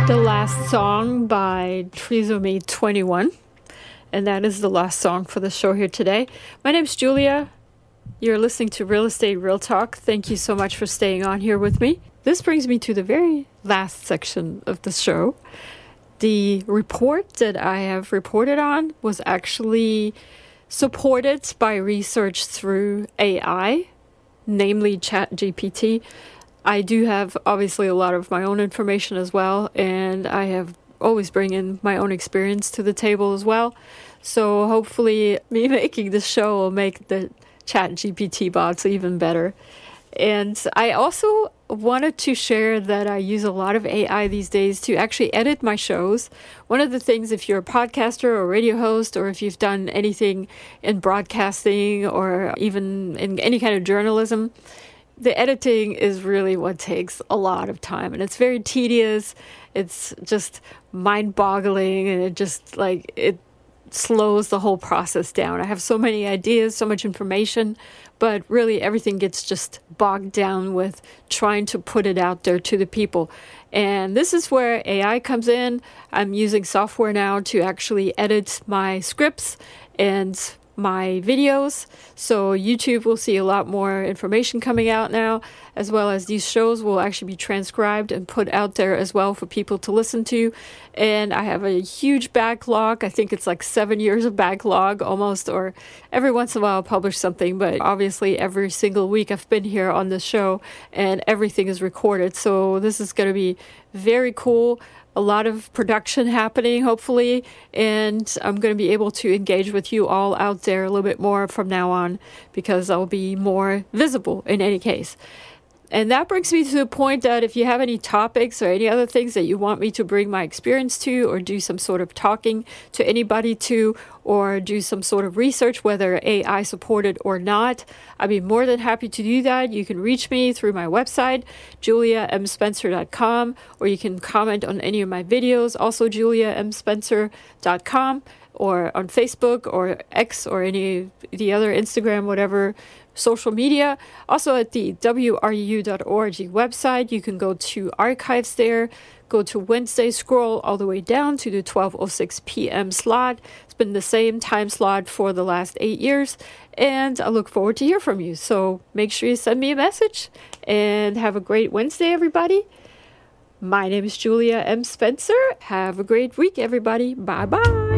The last song by Trisomy 21, and that is the last song for the show here today. My name's Julia. You're listening to Real Estate Real Talk. Thank you so much for staying on here with me. This brings me to the very last section of the show. The report that I have reported on was actually supported by research through AI, namely ChatGPT. I do have obviously a lot of my own information as well, and I have always bring in my own experience to the table as well. So hopefully me making this show will make the ChatGPT bots even better. And I also wanted to share that I use a lot of AI these days to actually edit my shows. One of the things, if you're a podcaster or radio host, or if you've done anything in broadcasting or even in any kind of journalism, the editing is really what takes a lot of time, and it's very tedious. It's just mind-boggling, and it slows the whole process down. I have so many ideas, so much information, but really everything gets just bogged down with trying to put it out there to the people. And this is where AI comes in. I'm using software now to actually edit my scripts and my videos, so YouTube will see a lot more information coming out now, as well as these shows will actually be transcribed and put out there as well for people to listen to. And I have a huge backlog. I think it's like 7 years of backlog almost, or every once in a while I'll publish something, but obviously every single week I've been here on this show and everything is recorded. So this is going to be very cool. A lot of production happening, hopefully, and I'm going to be able to engage with you all out there a little bit more from now on, because I'll be more visible in any case. And that brings me to the point that if you have any topics or any other things that you want me to bring my experience to, or do some sort of talking to anybody to, or do some sort of research, whether AI supported or not, I'd be more than happy to do that. You can reach me through my website, juliamspencer.com, or you can comment on any of my videos, also juliamspencer.com, or on Facebook or X or any of the other Instagram, whatever social media. Also at the wru.org website, you can go to archives there, go to Wednesday, scroll all the way down to the 12:06 p.m. slot. It's been the same time slot for the last 8 years, and I look forward to hear from you. So make sure you send me a message, and have a great Wednesday, everybody. My name is Julia M. Spencer. Have a great week, everybody. Bye-bye.